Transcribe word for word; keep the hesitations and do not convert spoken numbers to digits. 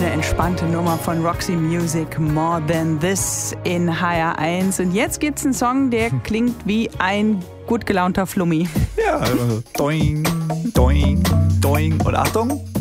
schöne, entspannte Nummer von Roxy Music, More Than This in H R eins. Und jetzt gibt's einen Song, der klingt wie ein gut gelaunter Flummi. Ja, also doing, doing, doing. Und Achtung,